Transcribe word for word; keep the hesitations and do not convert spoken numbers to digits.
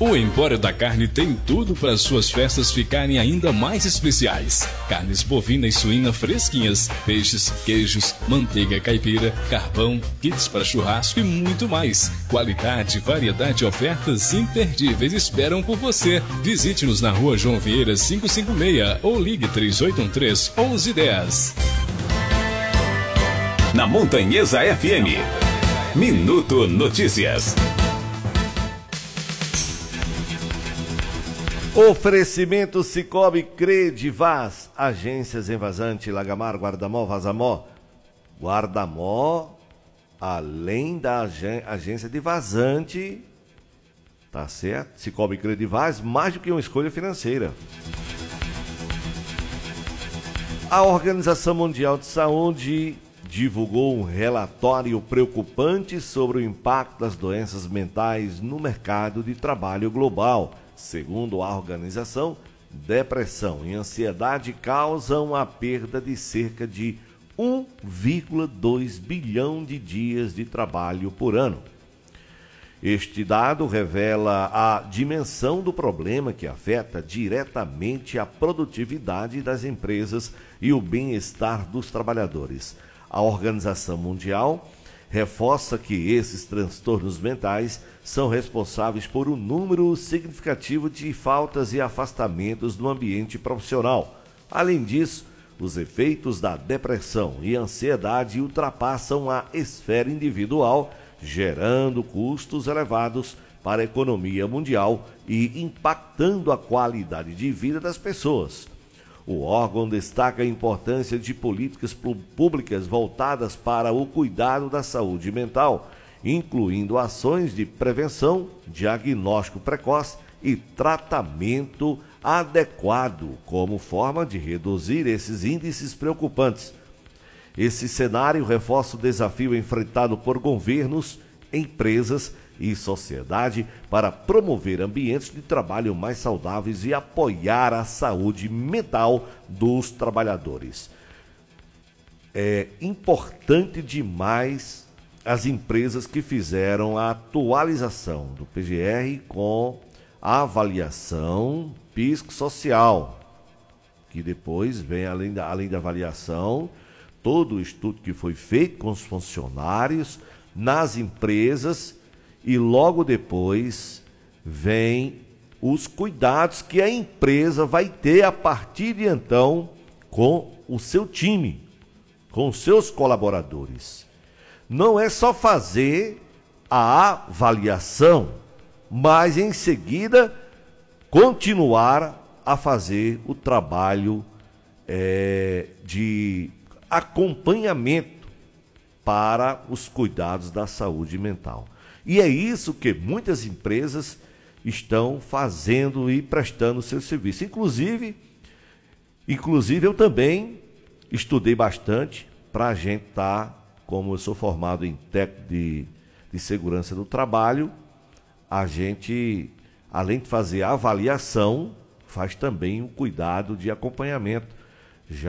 O Empório da Carne tem tudo para suas festas ficarem ainda mais especiais. Carnes bovina e suína fresquinhas, peixes, queijos, manteiga caipira, carvão, kits para churrasco e muito mais. Qualidade, variedade e ofertas imperdíveis esperam por você. Visite-nos na rua João Vieira quinhentos e cinquenta e seis ou ligue três oito um três, onze um zero. Na Montanhesa F M, Minuto Notícias. Oferecimento Cicobi, Credivaz, agências em Vazante, Lagamar, Guardamó, Vazamó. Guardamó, além da agência de Vazante, tá certo? Cicobi Credivaz, mais do que uma escolha financeira. A Organização Mundial de Saúde divulgou um relatório preocupante sobre o impacto das doenças mentais no mercado de trabalho global. Segundo a organização, depressão e ansiedade causam a perda de cerca de um vírgula dois bilhão de dias de trabalho por ano. Este dado revela a dimensão do problema que afeta diretamente a produtividade das empresas e o bem-estar dos trabalhadores. A Organização Mundial reforça que esses transtornos mentais são responsáveis por um número significativo de faltas e afastamentos no ambiente profissional. Além disso, os efeitos da depressão e ansiedade ultrapassam a esfera individual, gerando custos elevados para a economia mundial e impactando a qualidade de vida das pessoas. O órgão destaca a importância de políticas públicas voltadas para o cuidado da saúde mental, incluindo ações de prevenção, diagnóstico precoce e tratamento adequado, como forma de reduzir esses índices preocupantes. Esse cenário reforça o desafio enfrentado por governos, empresas e sociedade para promover ambientes de trabalho mais saudáveis e apoiar a saúde mental dos trabalhadores. É importante demais as empresas que fizeram a atualização do P G R com a avaliação psicossocial, que depois vem, além da, além da avaliação, todo o estudo que foi feito com os funcionários nas empresas. E logo depois vem os cuidados que a empresa vai ter a partir de então com o seu time, com os seus colaboradores. Não é só fazer a avaliação, mas em seguida continuar a fazer o trabalho é, de acompanhamento para os cuidados da saúde mental. E é isso que muitas empresas estão fazendo e prestando seu serviço. Inclusive, inclusive eu também estudei bastante para a gente estar, tá, como eu sou formado em técnico de, de segurança do trabalho, a gente, além de fazer a avaliação, faz também o cuidado de acompanhamento